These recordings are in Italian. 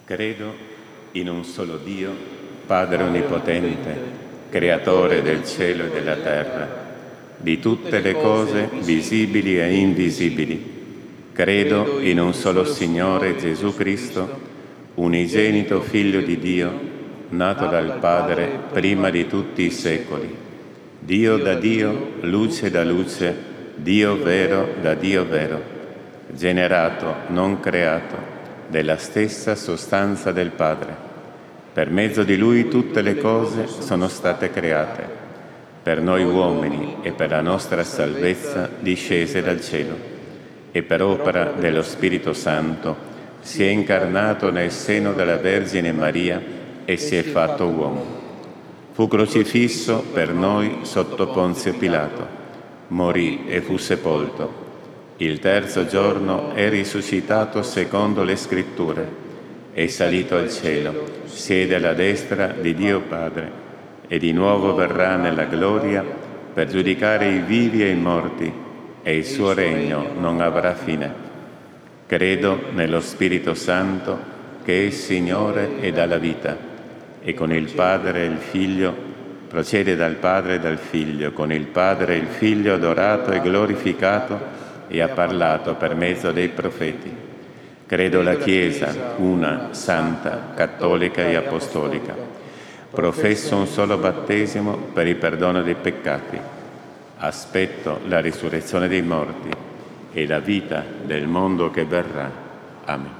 Credo in un solo Dio, Padre Onnipotente, Creatore del cielo e della terra, di tutte le cose visibili e invisibili. Credo in un solo Signore Gesù Cristo, unigenito Figlio di Dio, nato dal Padre prima di tutti i secoli. Dio da Dio, luce da luce, Dio vero da Dio vero, generato, non creato, della stessa sostanza del Padre. Per mezzo di Lui tutte le cose sono state create. Per noi uomini e per la nostra salvezza discese dal cielo. E per opera dello Spirito Santo si è incarnato nel seno della Vergine Maria e si è fatto uomo. Fu crocifisso per noi sotto Ponzio Pilato. Morì e fu sepolto. Il terzo giorno è risuscitato secondo le Scritture, è salito al cielo, siede alla destra di Dio Padre e di nuovo verrà nella gloria per giudicare i vivi e i morti, e il suo regno non avrà fine. Credo nello Spirito Santo, che è Signore e dà la vita, e con il Padre e il Figlio, procede dal Padre e dal Figlio, con il Padre e il Figlio adorato e glorificato, e ha parlato per mezzo dei profeti. Credo la Chiesa, una, santa, cattolica e apostolica. Professo un solo battesimo per il perdono dei peccati. Aspetto la risurrezione dei morti e la vita del mondo che verrà. Amen.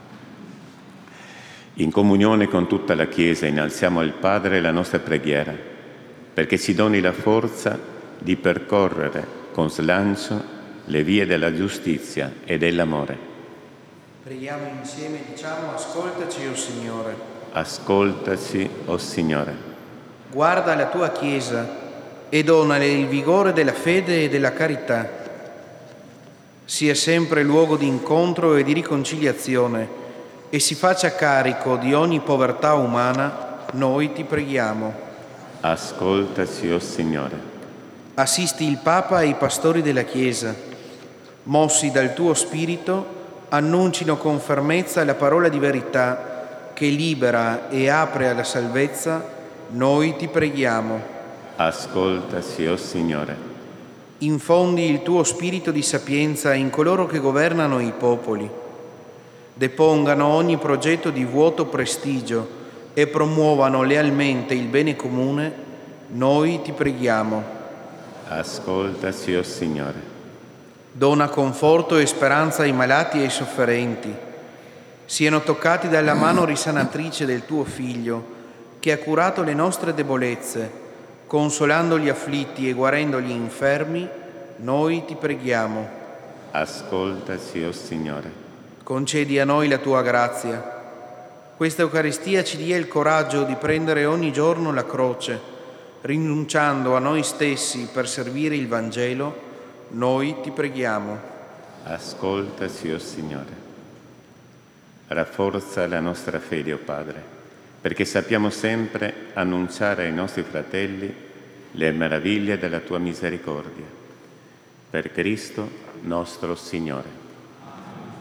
In comunione con tutta la Chiesa innalziamo al Padre la nostra preghiera, perché ci doni la forza di percorrere con slancio le vie della giustizia e dell'amore. Preghiamo insieme, diciamo: ascoltaci, o Signore. Ascoltaci, o Signore. Guarda la tua Chiesa e donale il vigore della fede e della carità. Sia sempre luogo di incontro e di riconciliazione e si faccia carico di ogni povertà umana, noi ti preghiamo. Ascoltaci, o Signore. Assisti il Papa e i pastori della Chiesa. Mossi dal tuo Spirito, annuncino con fermezza la parola di verità che libera e apre alla salvezza, noi ti preghiamo. Ascoltaci, o Signore. Infondi il tuo spirito di sapienza in coloro che governano i popoli. Depongano ogni progetto di vuoto prestigio e promuovano lealmente il bene comune, noi ti preghiamo. Ascoltaci, o Signore. Dona conforto e speranza ai malati e ai sofferenti. Siano toccati dalla mano risanatrice del tuo Figlio, che ha curato le nostre debolezze, consolando gli afflitti e guarendo gli infermi, noi ti preghiamo. Ascoltaci, o Signore. Concedi a noi la tua grazia. Questa Eucaristia ci dia il coraggio di prendere ogni giorno la croce, rinunciando a noi stessi per servire il Vangelo, noi ti preghiamo. Ascoltaci, o Signore. Rafforza la nostra fede, o Padre, perché sappiamo sempre annunciare ai nostri fratelli le meraviglie della tua misericordia. Per Cristo nostro Signore.